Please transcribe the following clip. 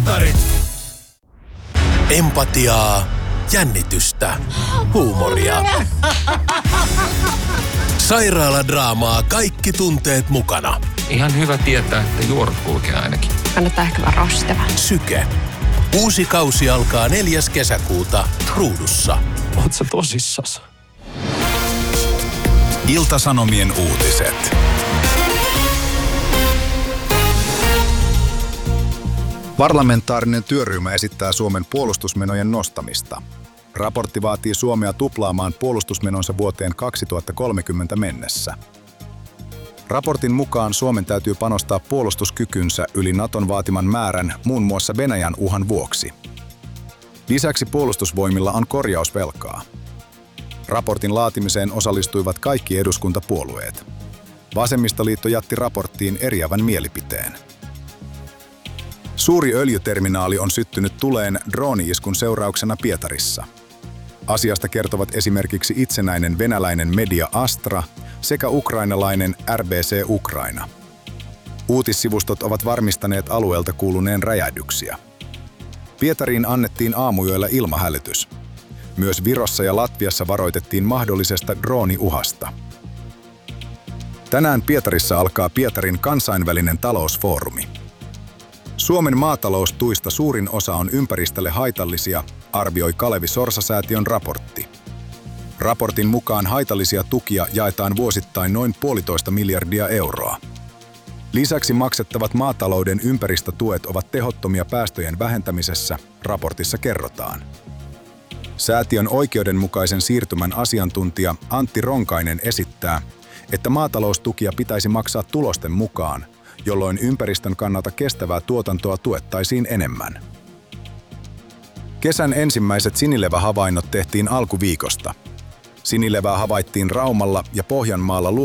Mittarit! Empatiaa, jännitystä, huumoria. Sairaaladraamaa, kaikki tunteet mukana. Ihan hyvä tietää, että juorat kulkee ainakin. Kannattaa ehkä vaan rosteva. Syke. Uusi kausi alkaa 4. kesäkuuta Ruudussa. Oot sä tosissas? Ilta-Sanomien uutiset. Parlamentaarinen työryhmä esittää Suomen puolustusmenojen nostamista. Raportti vaatii Suomea tuplaamaan puolustusmenonsa vuoteen 2030 mennessä. Raportin mukaan Suomen täytyy panostaa puolustuskykynsä yli Naton vaatiman määrän muun muassa Venäjän uhan vuoksi. Lisäksi puolustusvoimilla on korjausvelkaa. Raportin laatimiseen osallistuivat kaikki eduskuntapuolueet. Vasemmistoliitto jätti raporttiin eriävän mielipiteen. Suuri öljyterminaali on syttynyt tuleen drooni-iskun seurauksena Pietarissa. Asiasta kertovat esimerkiksi itsenäinen venäläinen media Astra sekä ukrainalainen RBC Ukraina. Uutissivustot ovat varmistaneet alueelta kuuluneen räjähdyksiä. Pietariin annettiin aamuyöllä ilmahälytys. Myös Virossa ja Latviassa varoitettiin mahdollisesta drooniuhasta. Tänään Pietarissa alkaa Pietarin kansainvälinen talousfoorumi. Suomen maataloustuista suurin osa on ympäristölle haitallisia, arvioi Kalevi Sorsa-säätiön raportti. Raportin mukaan haitallisia tukia jaetaan vuosittain noin 1,5 miljardia euroa. Lisäksi maksettavat maatalouden ympäristötuet ovat tehottomia päästöjen vähentämisessä, raportissa kerrotaan. Säätiön oikeudenmukaisen siirtymän asiantuntija Antti Ronkainen esittää, että maataloustukia pitäisi maksaa tulosten mukaan, jolloin ympäristön kannalta kestävää tuotantoa tuettaisiin enemmän. Kesän ensimmäiset sinilevähavainnot tehtiin alkuviikosta. Sinilevää havaittiin Raumalla ja Pohjanmaalla